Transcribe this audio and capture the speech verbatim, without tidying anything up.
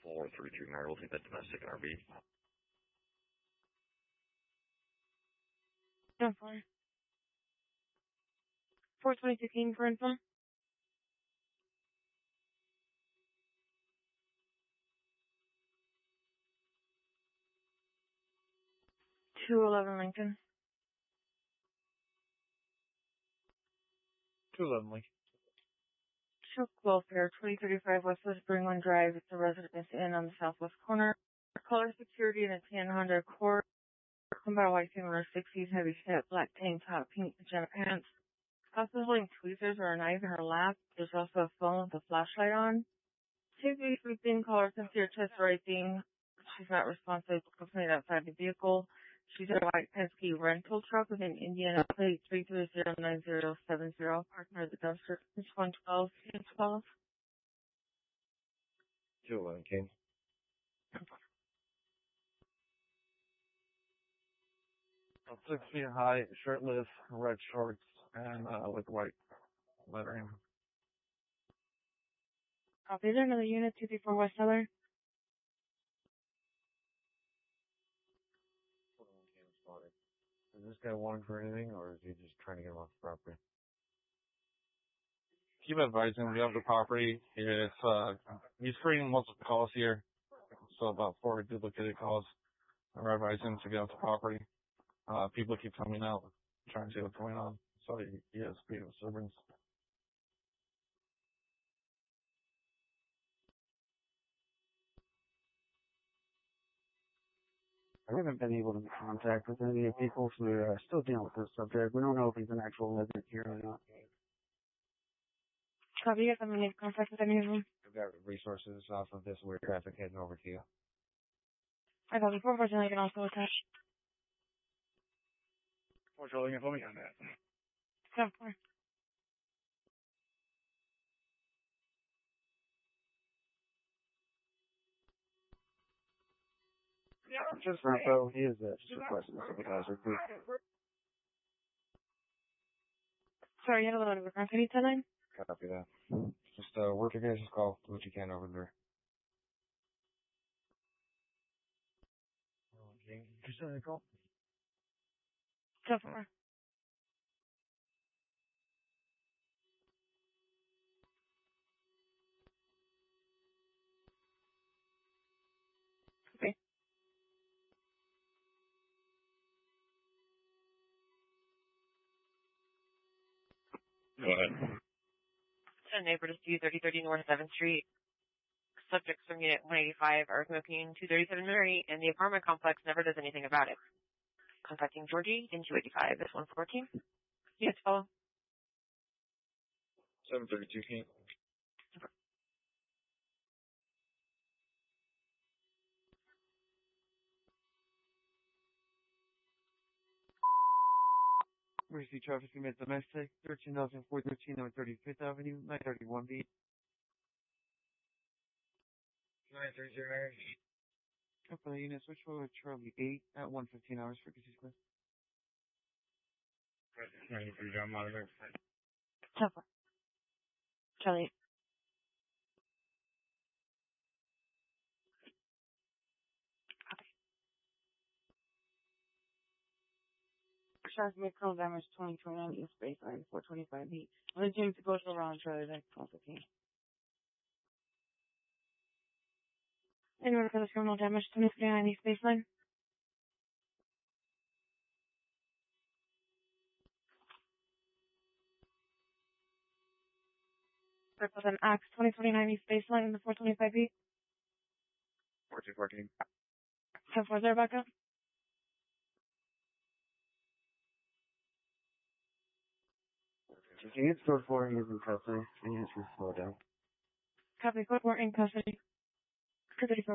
four three two nine, we'll take that domestic R V. No, four. four twenty-two King for info. two eleven Lincoln. two eleven Lincoln. Shook Welfare, twenty thirty-five Westwest Springland Drive. It's a residence inn on the southwest corner. Color security in a tan Honda Accord. Come by white similar sixties, heavy set, black tank top, pink pajama pants. Also holding tweezers or a knife in her lap. There's also a phone with a flashlight on. Typically sleeping, caller sincere chest raising. She's not responsive to company outside the vehicle. She's in a white Penske rental truck with an Indiana plate three three zero nine zero seven zero. Parked near the dumpster. It's one twelve and twelve. two eleven King. Six feet high, shirtless, red shorts, and uh, with white lettering. Copy. Is there another unit, two three four West Cellar? Is this guy wanting for anything, or is he just trying to get him off the property? Keep advising, we have the property. It's, uh, he's screening multiple calls here, so about four duplicated calls. I'm advising to get off the property. Uh, people keep coming out, trying to see what's going on, so he, he has speed disturbance. I haven't been able to make contact with any of the people, so we're uh, still dealing with this subject. We don't know if he's an actual resident here or not. Copy. You guys haven't made contact with any of them? We've got resources off of this weird traffic heading over to you. I copy. four four zero, you can also attach. Patrolling info me on that. seven four. Just for info, he is uh, just requesting a supervisor, please. Sorry, you had a little bit of a background. Can you tell them? Copy that. Just uh, work your guys' call. Do what you can over there. Just send a call. seven four. Okay. Go ahead. A neighbor to two thirty thirty North seventh Street. Subjects from Unit one eighty-five are smoking two thirty-seven Mary, and the apartment complex never does anything about it. Contacting Georgie in two eighty-five is one fourteen. Yes, follow. seven thirty-two King. Mercy traffic commit domestic, thirteen thousand four thirteen on thirty-fifth Avenue, nine thirty-one B. nine three zero nine. Up on the unit, switch over to Charlie eight at one fifteen hours for Kissy Square. ninety-three John Monitor. seven four. Charlie. Shots made criminal damage twenty twenty-nine East Baseline, four twenty-five B. On the James to go to around Charlie back twelve fifteen. Anyone for this criminal damage twenty twenty-nine East Baseline? Represent Axe twenty twenty-nine East Baseline in the four twenty-five B. four two fourteen. seven four zero back up. If you get stored for, he is in custody. He is slow down. Copy. Code four in custody. Custody for